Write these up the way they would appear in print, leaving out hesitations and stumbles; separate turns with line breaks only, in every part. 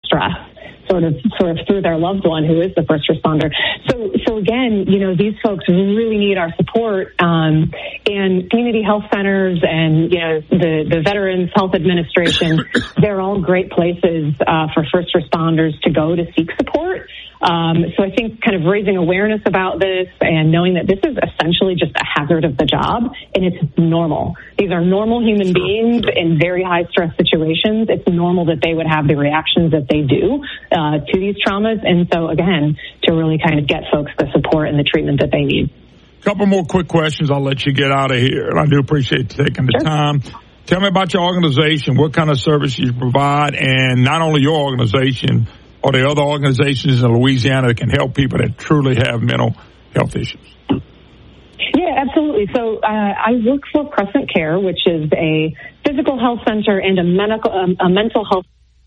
stress sort of through their loved one who is the first responder. So again, these folks really need our support, and community health centers and, the Veterans Health Administration, they're all great places for first responders to go to seek support. So I think kind of raising awareness about this and knowing that this is essentially just a hazard of the job, and it's normal. These are normal human beings in very high stress situations. It's normal that they would have the reactions that they do to these traumas. And so, again, to really kind of get folks the support and the treatment that they need.
A couple more quick questions. I'll let you get out of here. And I do appreciate you taking the time. Tell me about your organization, what kind of services you provide, and not only your organization, are there other organizations in Louisiana that can help people that truly have mental health issues?
Yeah, absolutely. So I work for Crescent Care, which is a physical health center and a mental health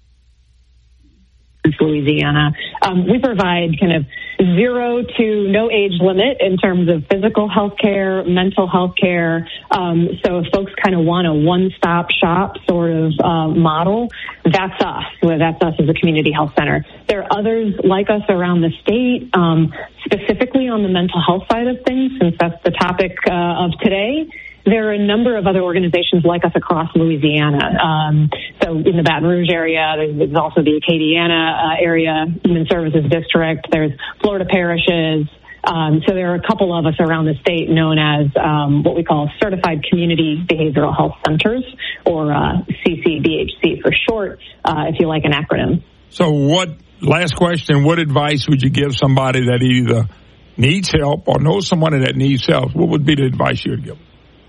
in Louisiana. We provide kind of 0 to no age limit in terms of physical health care, mental health care. So if folks kind of want a one-stop shop sort of model, that's us. Well, that's us as a community health center. There are others like us around the state, specifically on the mental health side of things, since that's the topic of today. There are a number of other organizations like us across Louisiana. So in the Baton Rouge area, there's also the Acadiana area Human Services District. There's Florida Parishes. So there are a couple of us around the state known as what we call Certified Community Behavioral Health Centers, or CCBHC for short, if you like an acronym.
So last question, what advice would you give somebody that either needs help or knows somebody that needs help? What would be the advice you would give them?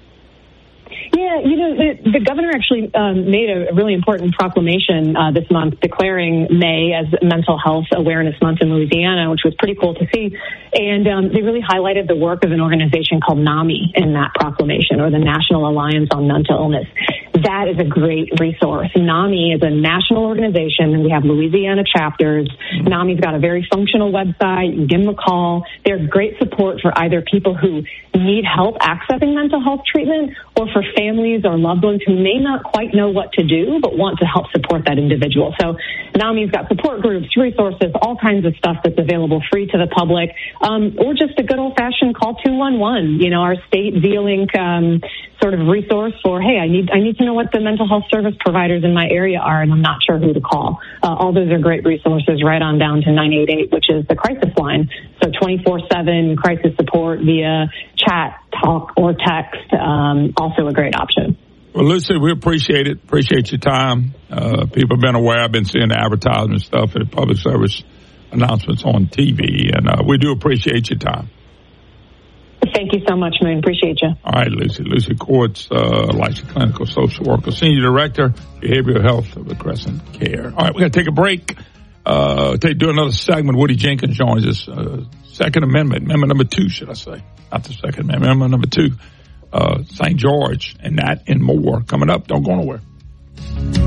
Yeah, the governor actually made a really important proclamation this month declaring May as Mental Health Awareness Month in Louisiana, which was pretty cool to see. And they really highlighted the work of an organization called NAMI in that proclamation, or the National Alliance on Mental Illness. That is a great resource. NAMI is a national organization, and we have Louisiana chapters. NAMI's got a very functional website. You can give them a call. They're great support for either people who need help accessing mental health treatment or for families or loved ones who may not quite know what to do but want to help support that individual. So NAMI's got support groups, resources, all kinds of stuff that's available free to the public, or just a good old-fashioned call 211, our state Z-Link sort of resource for, hey, I need to know what the mental health service providers in my area are, and I'm not sure who to call. All those are great resources, right on down to 988, which is the crisis line. So 24/7 crisis support via chat, talk, or text, also a great option.
Well, Lucy, we appreciate it. Appreciate your time. People have been aware. I've been seeing the advertisement stuff and public service announcements on TV, and we do appreciate your time.
Thank you so much, man. Appreciate you.
All right, Lucy. Lucy Quartz, licensed clinical social worker, senior director, behavioral health of the Crescent Care. All right, we're going to take a break. Do another segment. Woody Jenkins joins us. Second Amendment number 2, should I say. Not the Second Amendment number 2. St. George, and that and more coming up. Don't go nowhere.